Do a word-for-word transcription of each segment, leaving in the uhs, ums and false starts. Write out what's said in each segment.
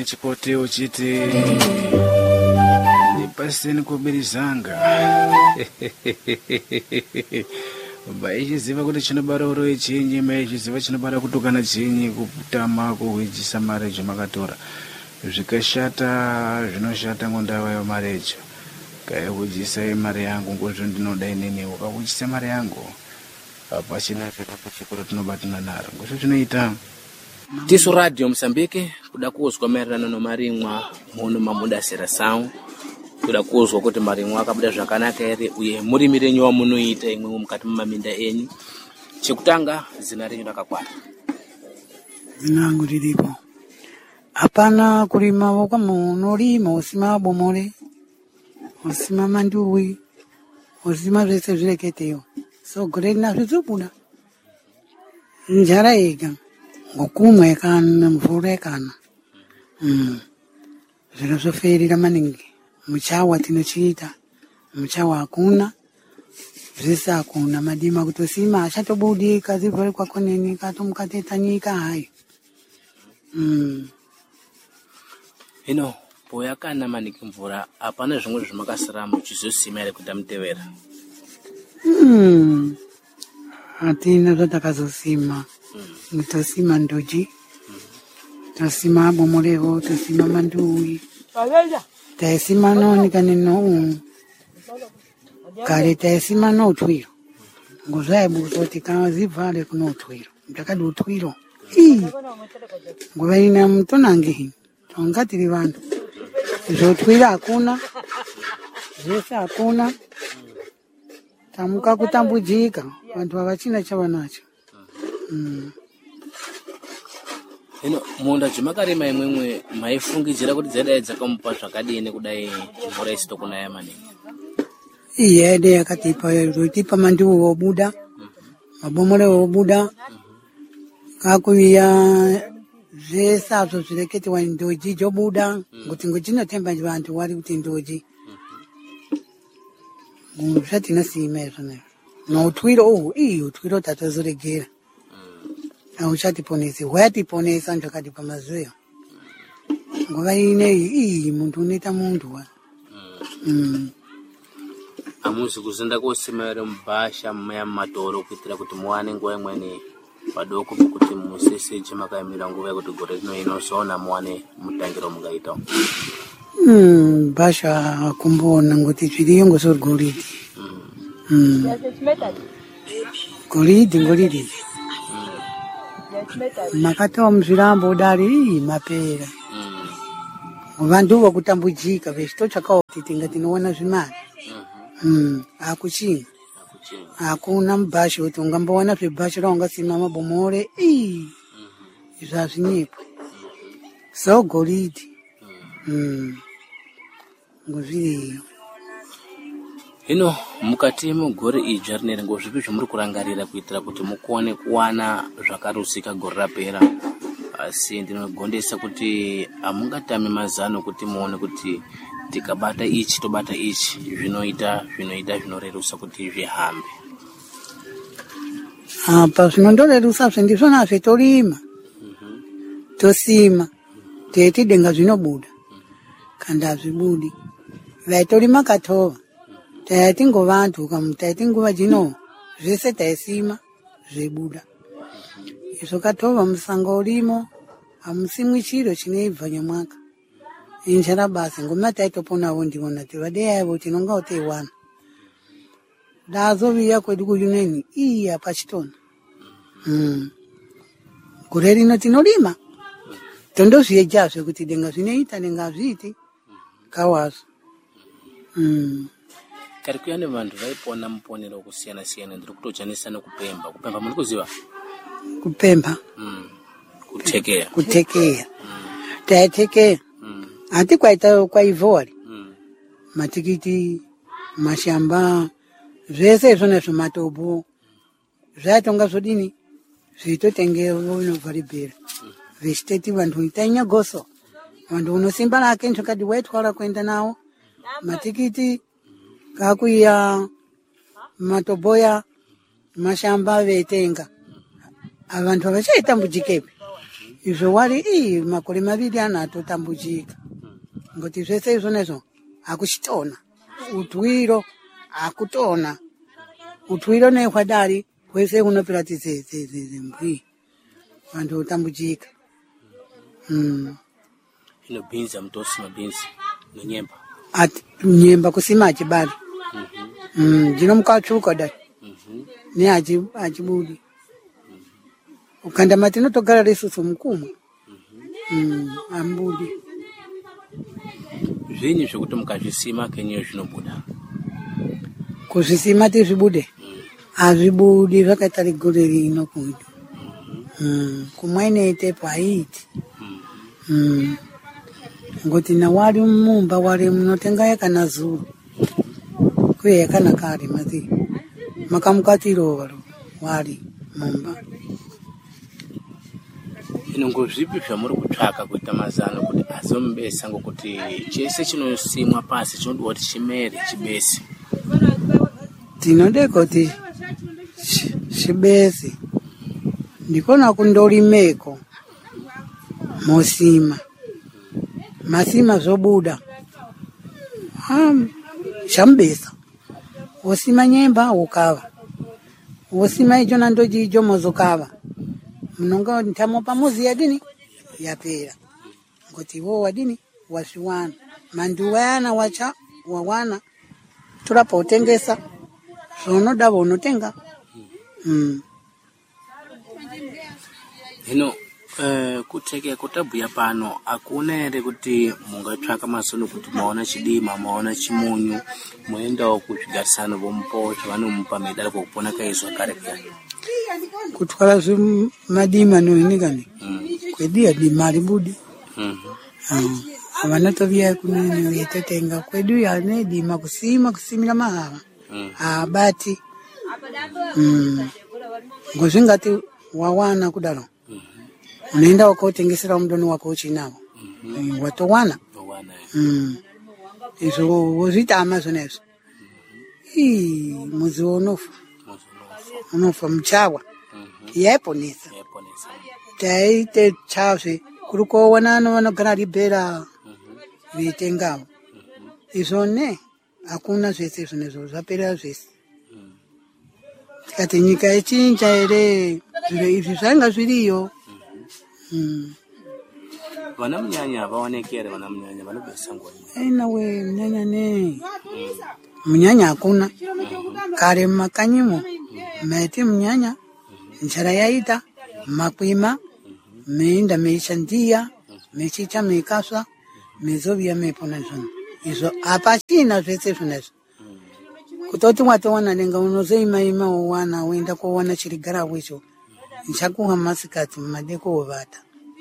chipote uchiti nipaseni kubirizanga baichiziva kuti chinobara uroyi chinyi maichiziva chinobara kutukana chinyi kutama kuhwijisa marejo makatora zvikashata zvinoshata ngondava yemarejo kaihwijisa mari yangu ngozvo ndinoda inini ukahwijisa mari yangu apachina zvekapachikoro tinobatana naro ngozvo zvinoita tisu radio Msambiki kuda kuzwa maererano nomarimwa muno mamudasira sawu kuda kuzwa kuti marimwa akabuda zvakanaka ere uye murimire nyowa munoita imwe mukati mumaminda enyu. Chekutanga zina renyu rakakwana. Zina rangu rilipo. Hapana kulima woka munolima usima bomole usima manduwi usima zvese zvireketeyo so goreri nazvo zvobuda njara yega ngokumwe kana mvura kana mm zviro zvoferira maningi muchawa tinochiita muchawa hakuna zvese hakuna madima kutosima achatobudi kazivhari kwako nini katomukateta nyika hayi mm hino poya kana maningi mvura hapana zvimwe zvimakasara muchizosima ere kuti mutevera mm hatina zvatakazosima mm. tosima ndoji mm. tosima bomolevo tosima manduwi taisima noni kanino kare taisima notwiro ngozvaibuza kuti kana zivhare kunotwiro ndakadi utwiro ii nguva ina mutonange tonga tiri vantu zvotwira hakuna zvese hakuna tamuka kutambujika vantu havachina chavanacho mm. hino munda dzemakarima imwemwe maifungidzira kuti dzadai dzakamupa zvakadini kudai mvura isito kunaya maningi iye ede yakatipa yotipa mandiwo wobuda mabomore wobuda kakuya zvese azvo zvireketiwa ndoji jobuda kuti ngochinotemba vantu wari kuti ndoji zvatinasima izvo nayo noutwiro uhu ii utwiro tatozoregera auchatiponesi hwayatiponesa ndakatipa mazuya nguva ineyi ii muntu unoita muntu wa mm. amuzi kuzinda kosima ere mubhasha mumaya mumatoro kuitira kuti muwane nguva imweni padoko pokuti museseje makaemera nguva yekuti gore rino inozoona muwane mutangiro mungaitawo mm, bhasha akumbona ngoti zviriyo ngosori goridhi mm. mm. goridhi ngoridhi makatoa muzvirambo udari mapera mm. vantu vakutambujika vechitotsvakawo kuti tinga tinoona zvimari mm. akuchini hakuna mubhashi kuti ungamboona zvibhashi raungasima mabomore ii izvo hazvinyepo so goridhi mm. ngozviriyo hino mukati mugore idzva rineri ngozvipi zvamuri kurangarira kuitira kuti mukone kuwana zvakarusika gore rapera asi ndinogondesa kuti hamungatami mazano kuti muone kuti tikabata ichi tobata ichi zvinoita zvinoita zvinorerusa kuti zvihambe apa zvinondorerusa zvendizvona zvetorima mm-hmm. tosima teti denga zvinobuda kandi hazvibudi vaitorima katova taiti ngovantu taiti nguva jino zvese taisima zvebuda izvo katova musango urimo hamusimwi chiro chinoibva nyamwaka injara basi ngoma taitoponawo ndivona tivadeyaivo tinonga uteiwana dazoviya kwedu kuyuneni iyi apachitona mm. gore rino tinorima tondozviejazve kuti denga zvinoita denga hazviiti kawazvo mm. kari kuya nevantu vaipona muponero wokusiyana siyana ndiri kutojanisa nekupemba kupemba muri kuziva kupemba mm. kutekeya kutekeya mm. taitekeya hati kwaita kwaivhori mm. matikiti mashamba zvese izvo nezvo matobo zvaitonga zvodini zveitotengewo inobva ribhera mm. vechiteti vantu itainya goso vantu unosimba rake ndokati waitwara kuenda nawo matikiti kakuya matoboya mashamba veitenga vantu havachaitambudzikepi izvo wari ii makore maviri anatotambudzika ngoti zvese izvonezvo hakuchitona utwiro hakutona utwiro nehwadari hwese hunopera tizembwi vantu votambudzika. Inobhinza mutosima bhinzi nenyemba ati nyemba kusima achibari ndino mukatsvuka dai ne achibudi ukanda mati notogara resusu mukumwa ambudi zvinyi zvekuti mukazvisima kenyeyo zvinobuda kuzvisima tizvibude hazvibudi zvakaita rigore rino kudu kumwainete haiti ngoti na wari mumba wari munotenga yakana zuru kuye yakana kari mati makamukatiro wari mumba. Inongo zvipi zvamuri kutsvaka kuita mazano kuti azombesa ngokuti chese chinosimwa pasi chinodiwa kuti chimere chibese tinode kuti chibese ndikona kundorimeko mosima masima zobuda chambesa wosima nyemba ukava wosima icho nandoji icho mozokava munonga ntamo pamuzi yadini yapera ngoti wo wadini washiwana manduwa yana wacha wawana turapa utengesa zvonoda vonotenga. mm. Hino uh, kuteke kutabhuya pano akuna ere kuti mungatsvaka masono kuti maona chidima maona chimunyu muendawo kuzvigarisano vomupawo chavanomupa medali kokupona kaizwa kare kare kutwara zvimadima noinigani kwedi adima ribudi vanotovia kunini yetotenga kwedu yane dima kusima kusimira mahava abati ngozvingati wawana kudaro unaenda wakotengesera mudoni wako uchinawo watowana izvo wozvitama zvonezvo ii muzi unofa unofa muchawa yaiponesa taite chavhe kuri kuonana vanogara ribhera veitengawo izvone hakuna zvese zvonezvo zvapera zvese tikati nyika ichinja ere zviro izvi zvanga zviriyo. Vana munyanya vaoneke ere vana munyanya vanobesa nguwa aina we munyanya ne munyanya hakuna kare mumakanyimo maiti munyanya njara yaita makwima meinda meichandia mechicha meikasva mezovia meipona zvono izvo hapachina zvese zvonezvo kutoti watowana nenga unozoimaima wowana woenda kowana chirigarawo icho nchakuha masikati mumadeko wovata.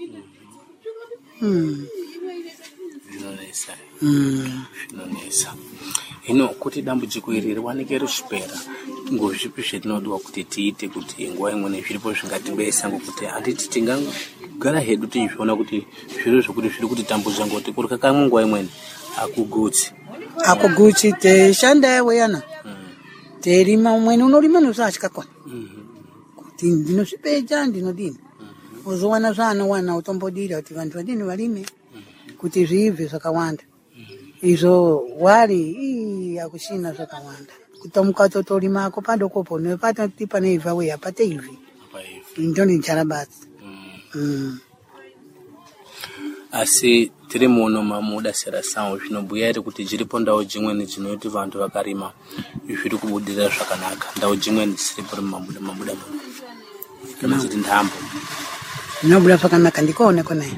zvinonesa zvinonesa. Hino kuti dambudziko iri riwanike richipera ngozvipi zvetinodiwa kuti tiite kuti nguwa imweni zviripo zvingatibesa ngokuti handiti tingagara hedu tichizviona kuti zviro zvokuti zviri kutitambudza ngoti kuri kakamwe nguwa imweni akugutsi akugutsi teishanda weyana terima umweni unorima nosachikakona kuti ndinozvipeja ndinodini uzowana zvaanowana utombodira kuti vantu vadini varime kuti zvibve zvakawanda izvo wari akuchina zvakawanda kutomuka totorimako padokopo nepatoti paneibva weya pateivhi ndoni ncharabasi. Asi tiri muno mamuda sera sawo zvinobhuya ere kuti dziripo ndau dzimweni dzinoti vantu vakarima zviri kubudirira zvakanaka ndau dzimweni dzisiripo mamuda mamuda muno kana kuti ntambo nobuda zvakanaka ndikoone konaye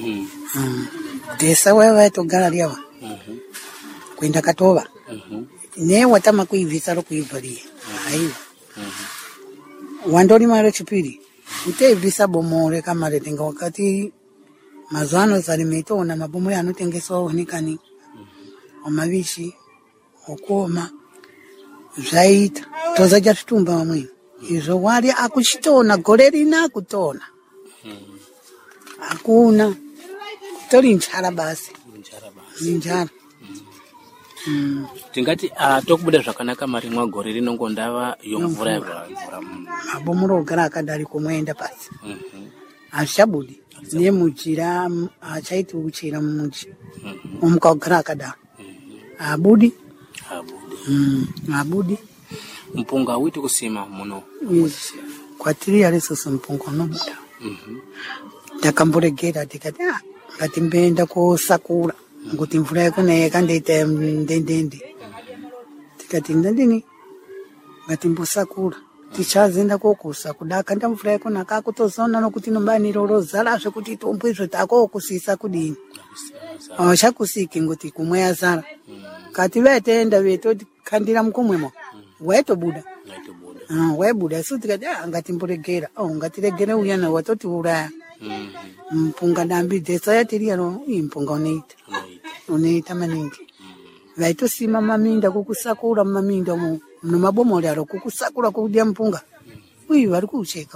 desa wewe vaitogara liyawa kuenda katova ne watama kuivisa rokuivharia haiwa wandorima rechipiri uteivhisa bomore kamare tenga wakati mazano zalimetoona mabomo anotengeswa onikani omavishi okoma zvaita tozaja zvitumba vamweni izvo wari akuchitona gore rina kutona hakuna tori njara basi njara. Tingati tokubuda zvakanaka mari mwagore rinongo ndava yomvura yavura mabomo rogara akadari kumwenda pasi hazvichabudi niye mujira achaiti uchira mumuji omuka ogara akada abudi abudi mm abudi mpunga witu kusima muno yes kwatiri alisoso mpunga no buda mhm takamburegera tikati ah ngati mbenda ko sakura nguti mvura yako naye kandeita ndendende tikati ndendini ngati mbusakura tichazenda kokusa kudaka ndamvura yako nakakutozona nokuti nombani rorozara zvekuti tombwizvo tako kusisa kudini achakusiki nguti kumwe yazara kati vetenda vetoti kandira mukumwemo waitobuda ah waibuda so tikati ah ngati mburegera oh ngati regera uyana watoti uraya mpunga dambi desa yatiriya no impunga uneita uneita maningi vaitosima maminda kukusakura maminda mu nomabomori aro kukusakura kudya mpunga uyu vari kucheka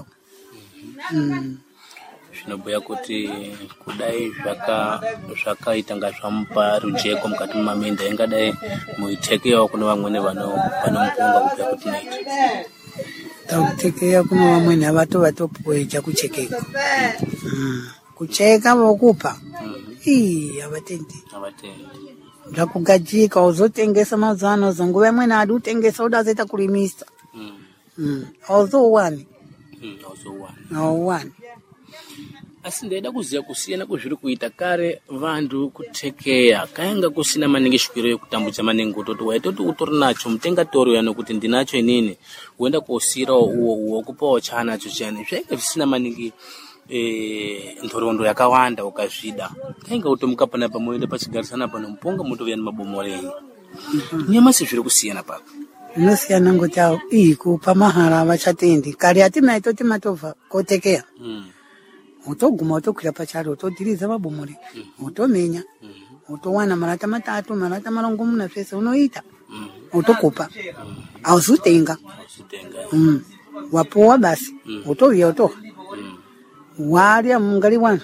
mm zvinobuya kuti kudai zvaka zvakaita ngazvamupa rujeko mukati mumaminda ingadai muitekeyo kuno vamwene vano vano mpunga kubva kuti naita takutekeya kuno vamwene avato vatopoeja kuchekeka mm kucheka vokupa ii avatendi avatendi zvakugadzika uzotengesa mazano zonguva imwe adi utengesa udazoita kurimisa mm mm auzowani mm auzowani awani asi ndaida kuziya kusiyana kuzviri kuita kare vantu kutekeya kainga kusina maningi shwiro yekutambudza maningi utoti waitoti utori nacho mutenga tori yana kuti ndinacho inini uenda kosira uwo uwo kupawo chanacho chani zvainga zvisina maningi eh ndorondo yakawanda ukazvida kainga utomuka pana pamoenda pachigarisana pano mpunga mutovya nemabomorei nyamasi zviri kusiyana papa inosiyana ngoti awo iko pamahara vachatendi kare atina itoti matova kotekeya mm utoguma utokwira pacharo utodhiriza mabomori utomenya utowana marata matatu marata marongomuna zvese unoita utokupa auzutenga mm wapowa basi utovya utoha waria mungali wana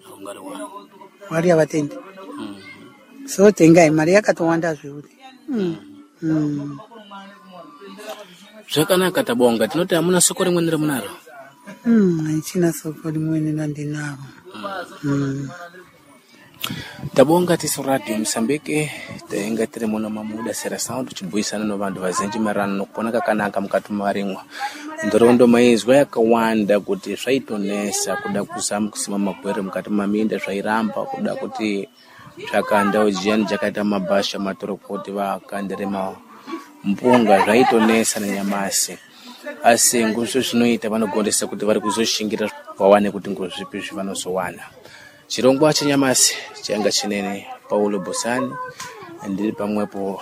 waria vatendi so tengai mari yakatowanda zviuri mm mm zvakanaka tabonga tinoti amuna soko rimwe munaro mm aichina soko rimwe nandinaro mm tabonga tiso radio Msambike taenga tiri muno mamuda sera sound chibuyisana no vantu vazenji marano nokupona kakanaka mukati marimwa ndorondo maizwa yakawanda kuti zvaitonesa kuda kuzama kusima magwere mukati maminda zvairamba kuda kuti zvakanda ujiyani jakaita mabasha matorokoti vakanderema mpunga zvaitonesa nanyamasi asi nguzvo zvinoita vanogondesa kuti vari kuzoshingira vawane kuti ngozvipi zvavanozowana chirongwa chenyamasi changa chinene Paulo Bosani ndiri pamwepo